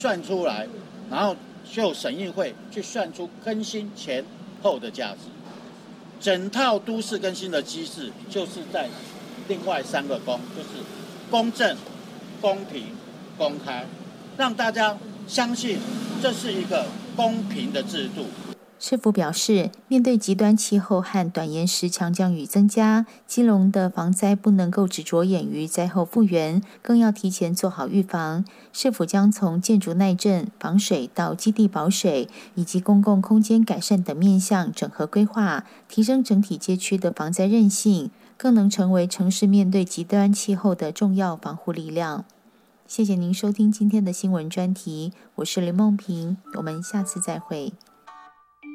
算出来，然后就审议会去算出更新前后的价值。整套都市更新的机制就是在另外3个公，就是公正、公平、公开，让大家相信这是一个公平的制度。 市府表示，面对极端气候和短延时强降雨增加，基隆的防灾不能够只着眼于灾后复原，更要提前做好预防。市府将从建筑耐震、防水到基地保水，以及公共空间改善等面向整合规划，提升整体街区的防灾韧性，更能成为城市面对极端气候的重要防护力量。谢谢您收听今天的新闻专题，我是林梦萍，我们下次再会。